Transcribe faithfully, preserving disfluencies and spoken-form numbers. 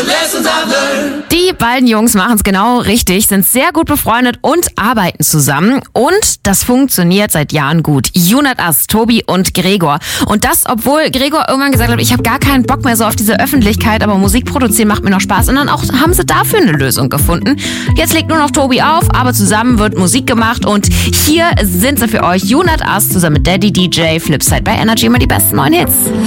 lessons I've learned. Die beiden Jungs machen es genau richtig, sind sehr gut befreundet und arbeiten zusammen. Und das funktioniert seit Jahren gut. Junat As, Tobi und Gregor. Und das, obwohl Gregor irgendwann gesagt hat, ich habe gar keinen Bock mehr so auf diese Öffentlichkeit, aber Musik produzieren macht mir noch Spaß. Und dann auch haben sie dafür eine Lösung gefunden. Jetzt legt nur noch Tobi auf, aber zusammen wird Musik gemacht. Und hier sind sie für euch, Junat As zusammen mit Daddy D J, Flipside bei Energy, immer die besten neuen Hits.